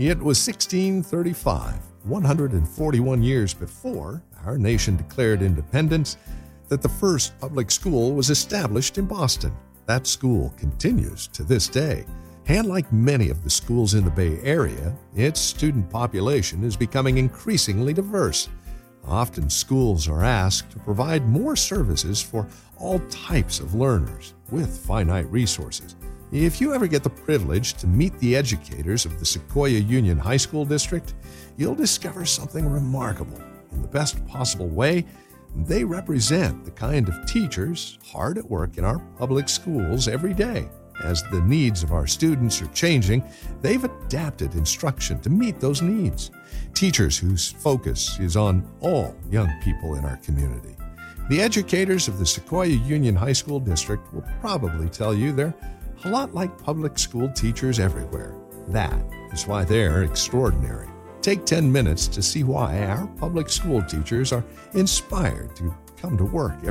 It was 1635, 141 years before our nation declared independence, that the first public school was established in Boston. That school continues to this day. And like many of the schools in the Bay Area, its student population is becoming increasingly diverse. Often schools are asked to provide more services for all types of learners with finite resources. If you ever get the privilege to meet the educators of the Sequoia Union High School District, you'll discover something remarkable. In the best possible way, they represent the kind of teachers hard at work in our public schools every day. As the needs of our students are changing, they've adapted instruction to meet those needs. Teachers whose focus is on all young people in our community. The educators of the Sequoia Union High School District will probably tell you they're a lot like public school teachers everywhere. That is why they're extraordinary. Take 10 minutes to see why our public school teachers are inspired to come to work